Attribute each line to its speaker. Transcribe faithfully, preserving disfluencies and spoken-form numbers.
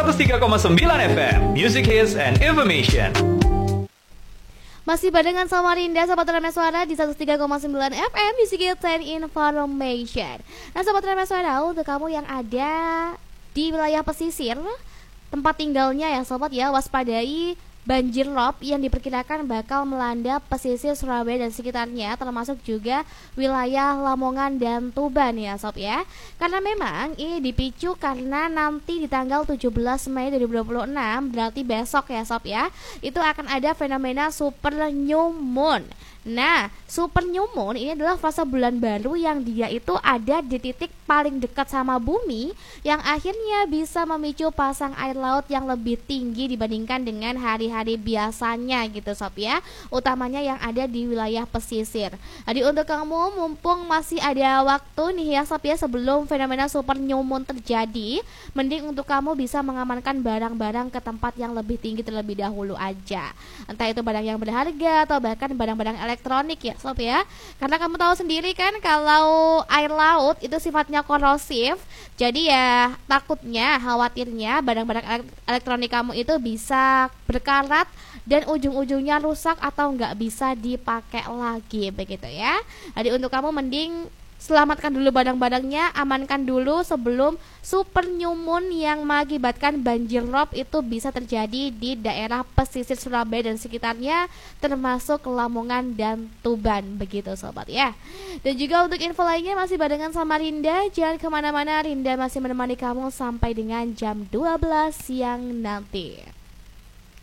Speaker 1: seratus tiga koma sembilan F M, Music Hits and Information.
Speaker 2: Masih barengan sama Rinda, Sobat Rame Suara di seratus tiga koma sembilan F M, Music Hits and Information. Nah Sobat Rame Suara, untuk kamu yang ada di wilayah pesisir tempat tinggalnya ya Sobat ya, waspadai banjir rob yang diperkirakan bakal melanda pesisir Surabaya dan sekitarnya, termasuk juga wilayah Lamongan dan Tuban ya Sob ya. Karena memang ini dipicu karena nanti di tanggal tujuh belas Mei dua ribu dua puluh enam, berarti besok ya Sob ya, itu akan ada fenomena super new moon. Nah, super new moon ini adalah fase bulan baru yang dia itu ada di titik paling dekat sama bumi, yang akhirnya bisa memicu pasang air laut yang lebih tinggi dibandingkan dengan hari-hari biasanya gitu Sob ya, utamanya yang ada di wilayah pesisir. Jadi untuk kamu mumpung masih ada waktu nih ya Sob ya, sebelum fenomena super new moon terjadi, mending untuk kamu bisa mengamankan barang-barang ke tempat yang lebih tinggi terlebih dahulu aja. Entah itu barang yang berharga atau bahkan barang-barang elektronik ya Sob ya. Karena kamu tahu sendiri kan kalau air laut itu sifatnya korosif. Jadi ya takutnya, khawatirnya barang-barang elektronik kamu itu bisa berkarat dan ujung-ujungnya rusak atau nggak bisa dipakai lagi begitu ya. Jadi untuk kamu mending selamatkan dulu barang-barangnya, amankan dulu sebelum super new moon yang mengakibatkan banjir rob itu bisa terjadi di daerah pesisir Surabaya dan sekitarnya, termasuk Lamongan dan Tuban begitu Sobat ya. Dan juga untuk info lainnya masih barengan sama Rinda, jangan kemana-mana, Rinda masih menemani kamu sampai dengan jam dua belas siang nanti.